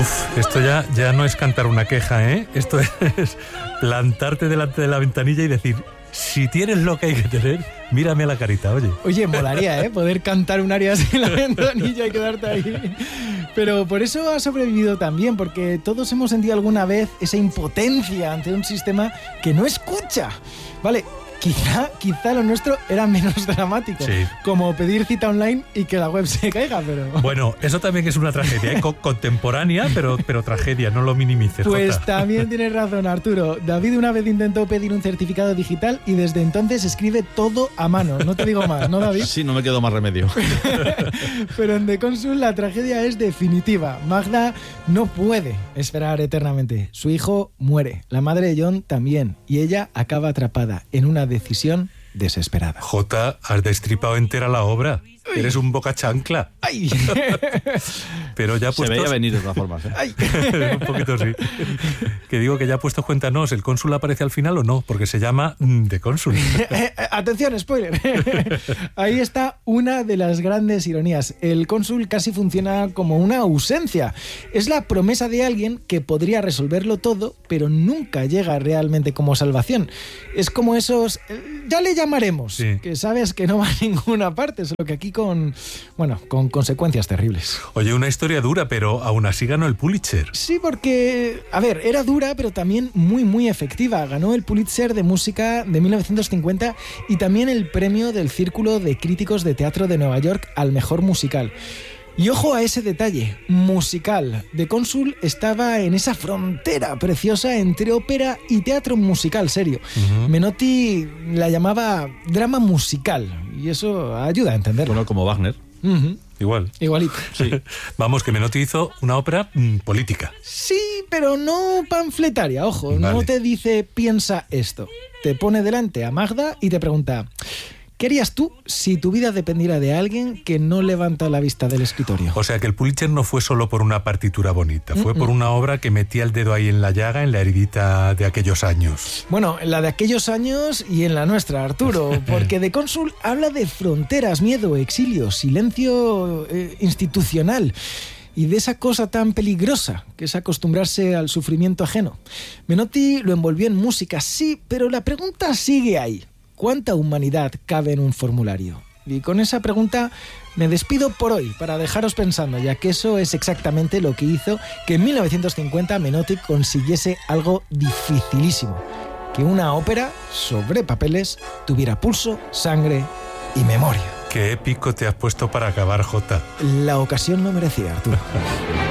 Esto ya no es cantar una queja, ¿eh? Esto es plantarte delante de la ventanilla y decir, si tienes lo que hay que tener, mírame a la carita, oye. Oye, molaría, poder cantar un aria así en la ventanilla y quedarte ahí. Pero por eso ha sobrevivido también, porque todos hemos sentido alguna vez esa impotencia ante un sistema que no escucha. Vale, quizá lo nuestro era menos dramático, sí, como pedir cita online y que la web se caiga, pero... Bueno, eso también es una tragedia, contemporánea, pero tragedia, no lo minimices, Pues Jota. también tienes razón, Arturo. David una vez intentó pedir un certificado digital y desde entonces escribe todo a mano. No te digo más, ¿no, David? Sí, no me quedó más remedio. Pero en The Consul la tragedia es definitiva. Magda no puede esperar eternamente. Su hijo muere, la madre de John también, y ella acaba atrapada en una decisión desesperada. Jota, has destripado entera la obra. Uy. Eres un boca chancla. ¡Ay! Pero ya puestos... Se veía venir de todas formas, ¿eh? ¡Ay! Un poquito sí. Que digo que ya puestos cuéntanos, ¿el cónsul aparece al final o no? Porque se llama The Consul. Atención, spoiler. Ahí está una de las grandes ironías. El cónsul casi funciona como una ausencia. Es la promesa de alguien que podría resolverlo todo, pero nunca llega realmente como salvación. Es como esos... ya le llamaremos, sí, que sabes que no va a ninguna parte, solo que aquí con consecuencias terribles. Oye, una historia dura, pero aún así ganó el Pulitzer. Sí, porque, a ver, era dura, pero también muy, muy efectiva. Ganó el Pulitzer de música de 1950 y también el premio del Círculo de Críticos de Teatro de Nueva York al mejor musical. Y ojo a ese detalle, musical. The Consul estaba en esa frontera preciosa entre ópera y teatro musical serio. Uh-huh. Menotti la llamaba drama musical y eso ayuda a entenderlo. Bueno, como Wagner. Uh-huh. Igualito. Sí. Vamos, que Menotti hizo una ópera política. Sí, pero no panfletaria, ojo. Vale. No te dice piensa esto. Te pone delante a Magda y te pregunta... ¿qué harías tú si tu vida dependiera de alguien que no levanta la vista del escritorio? O sea que el Pulitzer no fue solo por una partitura bonita, fue por una obra que metía el dedo ahí en la llaga, en la heridita de aquellos años. Bueno, en la de aquellos años y en la nuestra, Arturo, porque The Consul habla de fronteras, miedo, exilio, silencio institucional y de esa cosa tan peligrosa que es acostumbrarse al sufrimiento ajeno. Menotti lo envolvió en música, sí, pero la pregunta sigue ahí. ¿Cuánta humanidad cabe en un formulario? Y con esa pregunta me despido por hoy, para dejaros pensando, ya que eso es exactamente lo que hizo que en 1950 Menotti consiguiese algo dificilísimo, que una ópera sobre papeles tuviera pulso, sangre y memoria. Qué épico te has puesto para acabar, Jota. La ocasión lo merecía, Arturo.